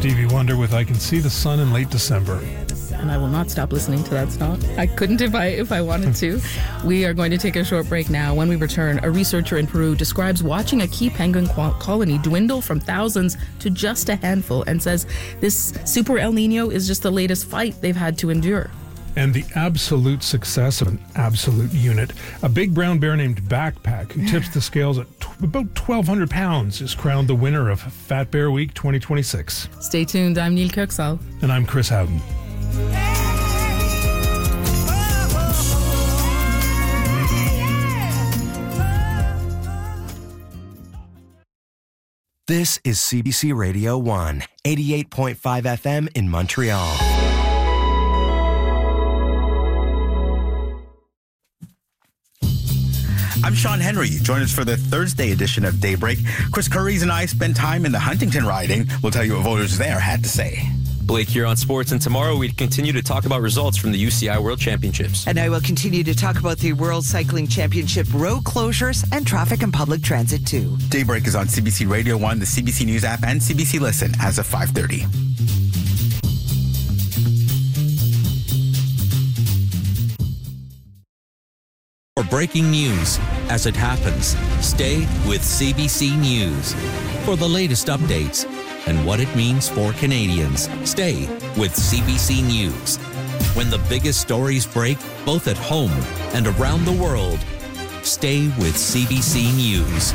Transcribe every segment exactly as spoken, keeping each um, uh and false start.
Stevie Wonder with I Can See the Sun in Late December. And I will not stop listening to that song. I couldn't if I if I wanted to. We are going to take a short break now. When we return, a researcher in Peru describes watching a key penguin colony dwindle from thousands to just a handful and says this super El Nino is just the latest fight they've had to endure. And the absolute success of an absolute unit. A big brown bear named Backpack, who tips the scales at t- about twelve hundred pounds, is crowned the winner of Fat Bear Week twenty twenty-six. Stay tuned. I'm Neil Kirksall. And I'm Chris Howden. This is C B C Radio one, eighty-eight point five F M in Montreal. I'm Sean Henry. Join us for the Thursday edition of Daybreak. Chris Curries and I spent time in the Huntington riding. We'll tell you what voters there had to say. Blake here on sports, and tomorrow we continue to talk about results from the U C I World Championships. And I will continue to talk about the World Cycling Championship road closures and traffic and public transit too. Daybreak is on C B C Radio one, the C B C News app, and C B C Listen as of five thirty. For breaking news as it happens, stay with C B C News. For the latest updates and what it means for Canadians, stay with C B C News. When the biggest stories break, both at home and around the world, stay with C B C News.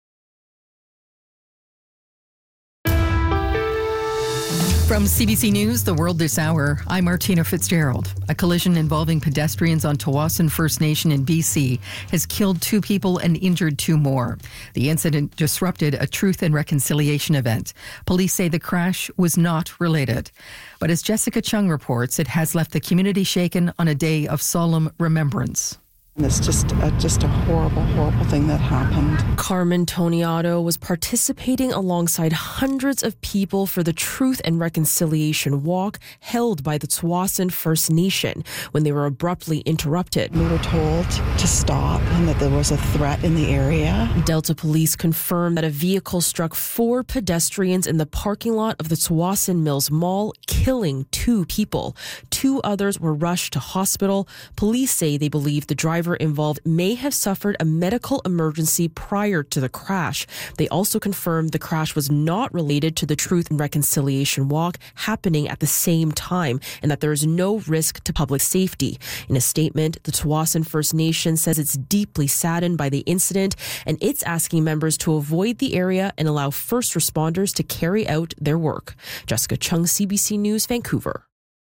From C B C News, The World This Hour, I'm Martina Fitzgerald. A collision involving pedestrians on Tsawwassen First Nation in B C has killed two people and injured two more. The incident disrupted a Truth and Reconciliation event. Police say the crash was not related. But as Jessica Chung reports, it has left the community shaken on a day of solemn remembrance. It's just a, just a horrible, horrible thing that happened. Carmen Toniato was participating alongside hundreds of people for the Truth and Reconciliation Walk held by the Tsawwassen First Nation when they were abruptly interrupted. We were told to stop and that there was a threat in the area. Delta police confirmed that a vehicle struck four pedestrians in the parking lot of the Tsawwassen Mills Mall, killing two people. Two others were rushed to hospital. Police say they believe the driver involved may have suffered a medical emergency prior to the crash. They also confirmed the crash was not related to the Truth and Reconciliation Walk happening at the same time and that there is no risk to public safety. In a statement, the Tsawwassen First Nation says it's deeply saddened by the incident and it's asking members to avoid the area and allow first responders to carry out their work. Jessica Chung, C B C News, Vancouver.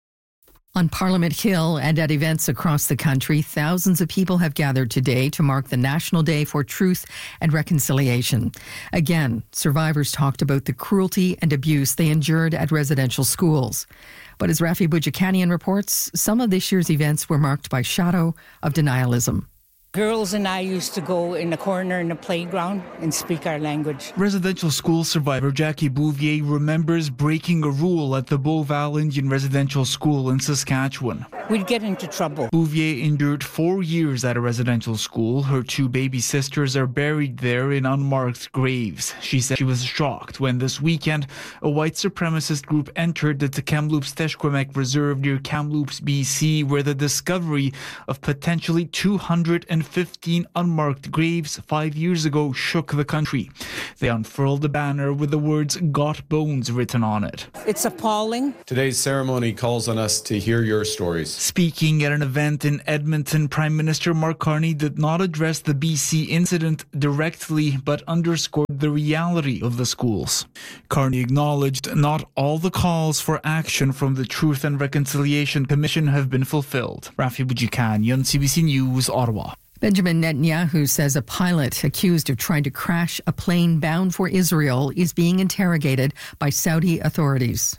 On Parliament Hill and at events across the country, thousands of people have gathered today to mark the National Day for Truth and Reconciliation. Again, survivors talked about the cruelty and abuse they endured at residential schools. But as Rafi Boudjikanian reports, some of this year's events were marked by shadow of denialism. Girls and I used to go in the corner in the playground and speak our language. Residential school survivor Jackie Bouvier remembers breaking a rule at the Beauval Indian Residential School in Saskatchewan. We'd get into trouble. Bouvier endured four years at a residential school. Her two baby sisters are buried there in unmarked graves. She said she was shocked when this weekend a white supremacist group entered the Kamloops Teshkwemek Reserve near Kamloops, B C, where the discovery of potentially two hundred fifteen unmarked graves five years ago shook the country. They unfurled a banner with the words "Got Bones" written on it. It's appalling. Today's ceremony calls on us to hear your stories. Speaking at an event in Edmonton, Prime Minister Mark Carney did not address the B C incident directly, but underscored the reality of the schools. Carney acknowledged not all the calls for action from the Truth and Reconciliation Commission have been fulfilled. Rafi Boudjikanian, C B C News, Ottawa. Benjamin Netanyahu says a pilot accused of trying to crash a plane bound for Israel is being interrogated by Saudi authorities.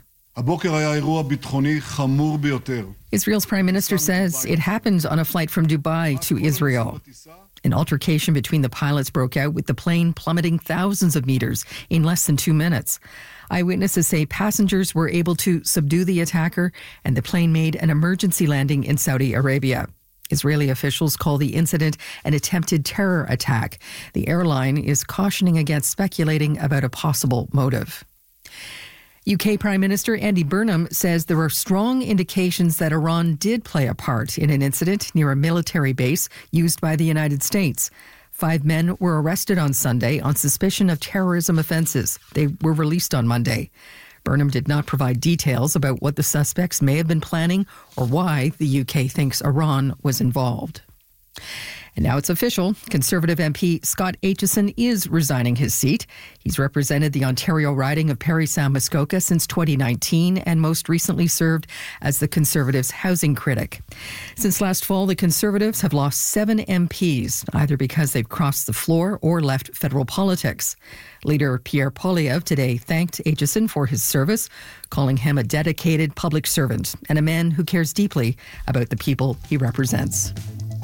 Israel's prime minister says it happened on a flight from Dubai to Israel. An altercation between the pilots broke out with the plane plummeting thousands of meters in less than two minutes. Eyewitnesses say passengers were able to subdue the attacker and the plane made an emergency landing in Saudi Arabia. Israeli officials call the incident an attempted terror attack. The airline is cautioning against speculating about a possible motive. U K Prime Minister Andy Burnham says there are strong indications that Iran did play a part in an incident near a military base used by the United States. Five men were arrested on Sunday on suspicion of terrorism offenses. They were released on Monday. Burnham did not provide details about what the suspects may have been planning or why the U K thinks Iran was involved. And now it's official. Conservative M P Scott Aitchison is resigning his seat. He's represented the Ontario riding of Parry Sound Muskoka since twenty nineteen and most recently served as the Conservatives' housing critic. Since last fall, the Conservatives have lost seven M Ps, either because they've crossed the floor or left federal politics. Leader Pierre Poilievre today thanked Aitchison for his service, calling him a dedicated public servant and a man who cares deeply about the people he represents.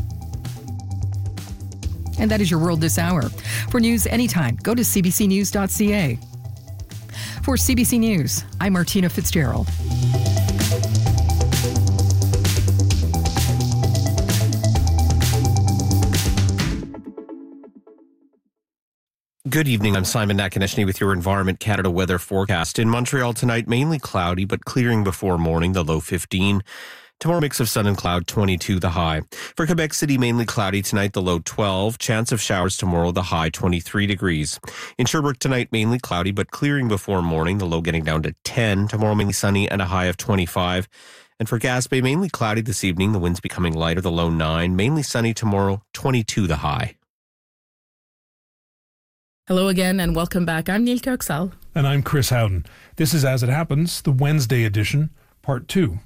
And that is your World This Hour. For news anytime, go to c b c news dot c a. For C B C News, I'm Martina Fitzgerald. Good evening. I'm Simon Nakonechny with your Environment Canada weather forecast. In Montreal tonight, mainly cloudy, but clearing before morning, the low fifteen. Tomorrow, mix of sun and cloud, twenty-two the high. For Quebec City, mainly cloudy tonight, the low twelve. Chance of showers tomorrow, the high twenty-three degrees. In Sherbrooke tonight, mainly cloudy, but clearing before morning, the low getting down to ten. Tomorrow, mainly sunny and a high of twenty-five. And for Gaspé, mainly cloudy this evening, the winds becoming lighter, the low nine. Mainly sunny tomorrow, twenty-two the high. Hello again and welcome back. I'm Neil Kirksall. And I'm Chris Howden. This is As It Happens, the Wednesday edition, part two.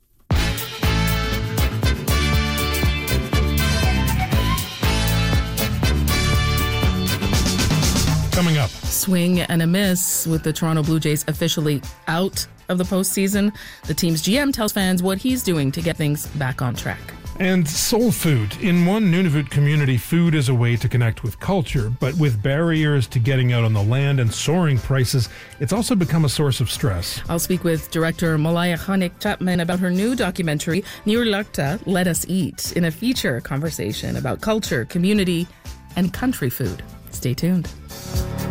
Coming up. Swing and a miss with the Toronto Blue Jays officially out of the postseason. The team's G M tells fans what he's doing to get things back on track. And soul food. In one Nunavut community, food is a way to connect with culture, but with barriers to getting out on the land and soaring prices, it's also become a source of stress. I'll speak with director Malaya Khanik Chapman about her new documentary, Nirlakta, Let Us Eat, in a feature conversation about culture, community, and country food. Stay tuned.